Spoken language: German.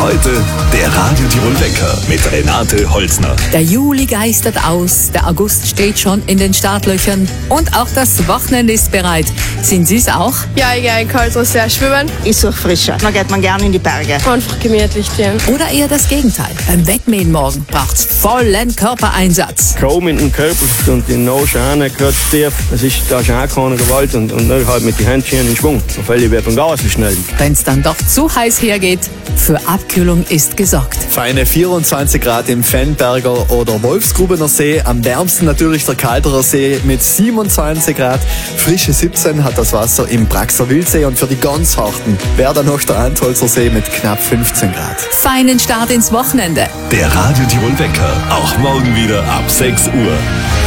Heute der Radio Tirol Wecker mit Renate Holzner. Der Juli geistert aus, der August steht schon in den Startlöchern und auch das Wochenende ist bereit. Sind Sie es auch? Ja, ich gehe in Karlsruhe schwimmen. Ich suche Frische. Da geht man gerne in die Berge. Einfach gemütlich gehen. Oder eher das Gegenteil. Beim Wettmähen morgen braucht's vollen Körpereinsatz. Kaum mit dem Körper und die Nase gehört tief. Da ist auch keine Gewalt und dann halt mit den Händchen in Schwung. Auf alle wird vom Gas schnell. Wenn's dann doch zu heiß hergeht, für Abkühlung ist gesorgt. Feine 24 Grad im Fennberger oder Wolfsgrubener See. Am wärmsten natürlich der Kalterer See mit 27 Grad. Frische 17 hat das Wasser im Braxer Wildsee und für die ganz Harten wäre dann noch der Antholzer See mit knapp 15 Grad. Feinen Start ins Wochenende. Der Radio Tirol Wecker, auch morgen wieder ab 6 Uhr.